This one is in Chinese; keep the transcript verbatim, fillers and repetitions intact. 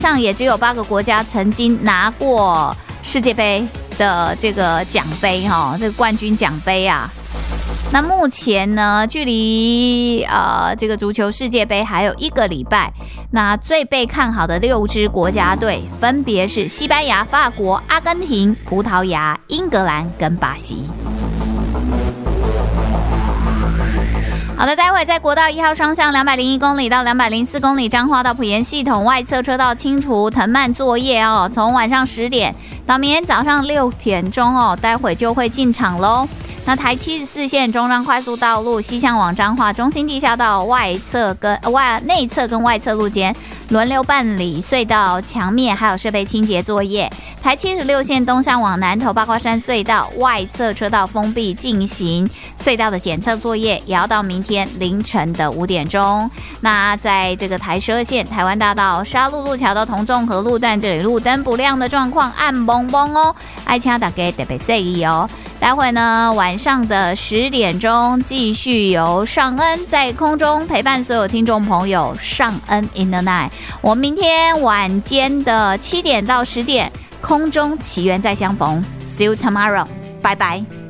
上也只有八个国家曾经拿过世界杯的这个奖杯哈、哦，这个冠军奖杯啊。那目前呢，距离呃这个足球世界杯还有一个礼拜。那最被看好的六支国家队分别是西班牙、法国、阿根廷、葡萄牙、英格兰跟巴西。好的，待会在国道一号双向两百零一公里到两百零四公里彰化到埔盐系统外侧车道清除藤蔓作业哦，从晚上十点到明天早上六点钟哦，待会就会进场咯。那台七十四线中彰快速道路西向往彰化中心地下道外侧跟外内侧跟外侧路间轮流办理隧道墙面还有设备清洁作业。台七十六线东向往南投八卦山隧道外侧车道封闭进行隧道的检测作业，也要到明天凌晨的五点钟。那在这个台十二线台湾大道沙鹿路桥到同众河路段，这里路灯不亮的状况暗蒙蒙哦，爱请大家特别注意哦。待会呢，晚上的十点钟继续由尚恩在空中陪伴所有听众朋友。尚恩 in the night， 我们明天晚间的七点到十点空中奇缘再相逢 ，See you tomorrow， 拜拜。